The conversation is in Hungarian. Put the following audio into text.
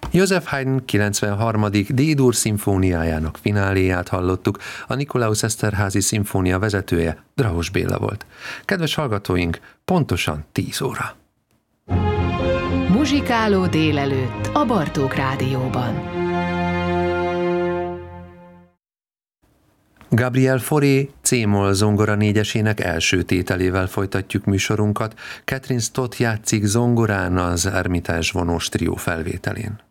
József Haydn 93. D-dur szimfóniájának fináléját hallottuk, a Nikolaus Eszterházy szimfónia vezetője Drahos Béla volt. Kedves hallgatóink, pontosan 10 óra. Muzsikáló délelőtt a Bartók Rádióban. Gabriel Fauré C-moll zongora négyesének első tételével folytatjuk műsorunkat. Catherine Stott játszik zongorán az Ermitás vonós trió felvételén.